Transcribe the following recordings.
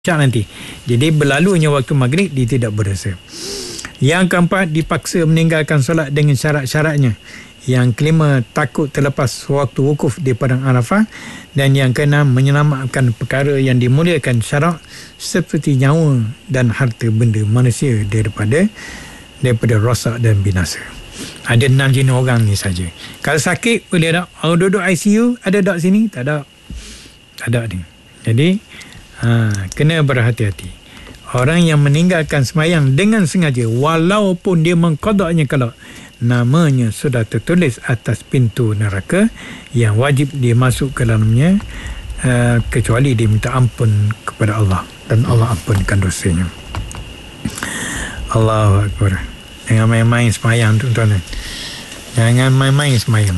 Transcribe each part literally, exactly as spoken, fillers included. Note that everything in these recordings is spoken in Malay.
nanti. Jadi berlalunya waktu maghrib dia tidak berdosa. Yang keempat, dipaksa meninggalkan solat dengan syarat-syaratnya. Yang kelima, takut terlepas waktu wukuf di padang Arafah. Dan yang keenam, menyelamatkan perkara yang dimuliakan syarak seperti nyawa dan harta benda manusia daripada daripada rosak dan binasa. Ada enam jenis orang ni saja. Kalau sakit boleh tak? Kalau duduk I C U ada tak sini? Tak ada. Tak ada ni. Jadi Ha, kena berhati-hati. Orang yang meninggalkan sembahyang dengan sengaja, walaupun dia mengqadanya kalau namanya sudah tertulis atas pintu neraka yang wajib dia masuk ke dalamnya, uh, kecuali dia minta ampun kepada Allah dan Allah ampunkan dosanya. Allahu Akbar. Jangan main-main sembahyang, tuan-tuan. Jangan main-main sembahyang.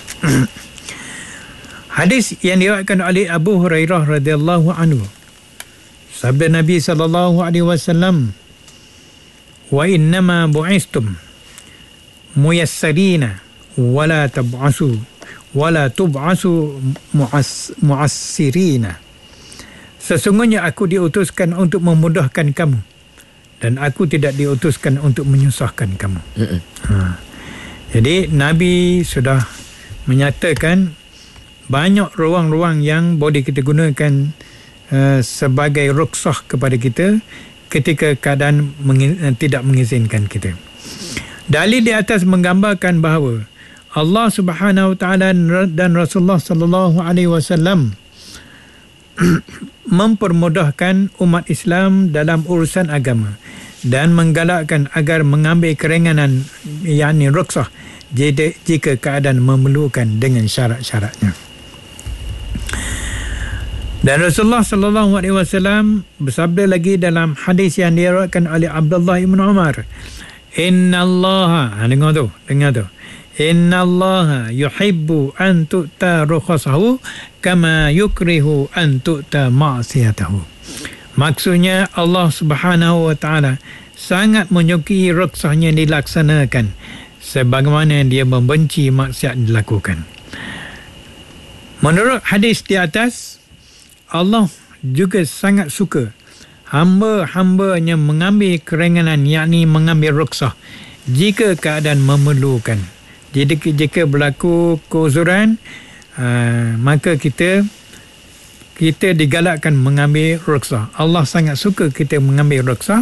Hadis yang diriwayatkan oleh Abu Hurairah radhiyallahu anhu. Sabda Nabi sallallahu alaihi wasallam, wa innama bu'istum muyassirina wala tab'asu wala tub'asu mu'assirina. Sesungguhnya aku diutuskan untuk memudahkan kamu dan aku tidak diutuskan untuk menyusahkan kamu. Ha. Jadi Nabi sudah menyatakan banyak ruang-ruang yang boleh kita gunakan Uh, sebagai ruksah kepada kita ketika keadaan mengi- tidak mengizinkan kita. Dalil di atas menggambarkan bahawa Allah Subhanahu Wa Taala dan Rasulullah Sallallahu Alaihi Wasallam mempermudahkan umat Islam dalam urusan agama dan menggalakkan agar mengambil keringanan, yakni ruksah, jika, jika keadaan memerlukan dengan syarat-syaratnya. Dan Rasulullah sallallahu alaihi wasallam bersabda lagi dalam hadis yang diriwayatkan oleh Abdullah bin Umar, innallaha, ha, dengar tu dengar tu innallaha yuhibbu an tu'ta rukhasahu kama yukrihu an tu'ta ma'siyatahu. Maksudnya Allah Subhanahu wa taala sangat menyukai ruksahnya dilaksanakan sebagaimana dia membenci maksiat dilakukan. Menurut hadis di atas, Allah juga sangat suka hamba-hambanya mengambil keringanan, yakni mengambil ruksah jika keadaan memerlukan. Jadi jika berlaku keuzuran, uh, maka kita kita digalakkan mengambil ruksah. Allah sangat suka kita mengambil ruksah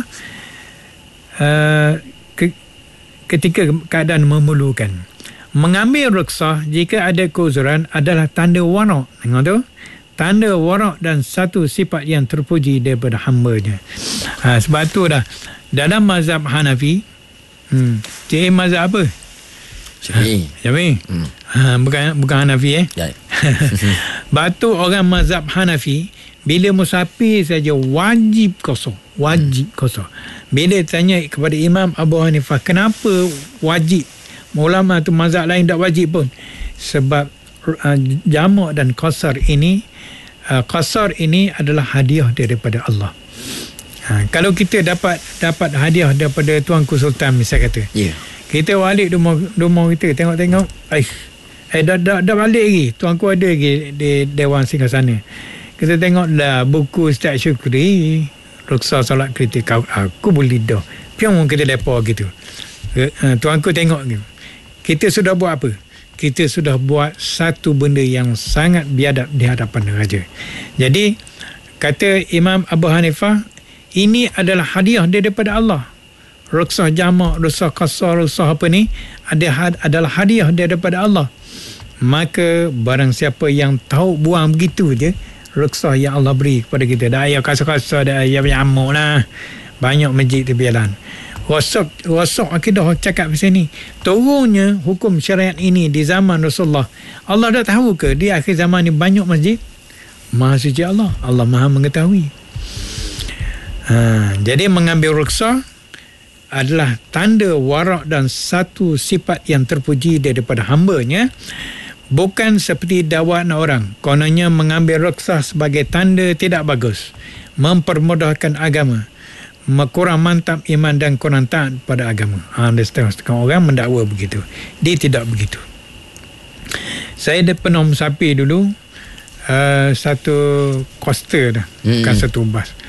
uh, ke, ketika keadaan memerlukan. Mengambil ruksah jika ada keuzuran adalah tanda warak. Tengok tu, tanda warak dan satu sifat yang terpuji daripada hamba-Nya. Ha, sebab tu dah dalam mazhab Hanafi, hmm, cik mazhab apa? Syafi'i. Syafi'i. Hmm. Ha, bukan bukan Hanafi eh. Ya. Batu orang mazhab Hanafi, bila musafir saja wajib kosong, wajib hmm. kosong. Bila tanya kepada Imam Abu Hanifah, kenapa wajib? Ulama tu mazhab lain tak wajib pun. Sebab uh, jamak dan qasar ini Uh, qasar ini adalah hadiah daripada Allah. Ha, kalau kita dapat dapat hadiah daripada Tuanku Sultan misal kata, yeah. kita balik rumah rumah kita tengok-tengok, eh, eh dah, dah, dah balik lagi, Tuanku ada lagi di Dewan Singgasana. Kita tengok lah buku Ustaz Syukri, ruksah solat kritikal, aku boleh dah piang kita lepak gitu. uh, Tuanku tengok gitu. Kita sudah buat apa? Kita sudah buat satu benda yang sangat biadab di hadapan raja. Jadi kata Imam Abu Hanifah, ini adalah hadiah daripada Allah. Ruksah jamak, ruksah qasar, ruksah apa ni ada adalah hadiah daripada Allah. Maka barang siapa yang tahu buang begitu je ruksah yang Allah beri kepada kita, dah ayah kasar-kasar, dah ayah nyamuk lah, banyak masjid terbialan. Wasok wasok akidah cakap macam ni. Turunnya hukum syariat ini di zaman Rasulullah. Allah dah tahu ke di akhir zaman ni banyak masjid? Maha suci Allah. Allah Maha mengetahui. Ha, jadi mengambil ruksah adalah tanda warak dan satu sifat yang terpuji daripada hamba-Nya. Bukan seperti dakwaan orang. Kononnya mengambil ruksah sebagai tanda tidak bagus, mempermudahkan agama, kurang mantap iman dan kurang taat pada agama. Ha, setengah-setengah orang mendakwa begitu. Dia tidak begitu. Saya dah pernah musafir dulu, uh, satu coaster dah, hmm. bukan satu bas.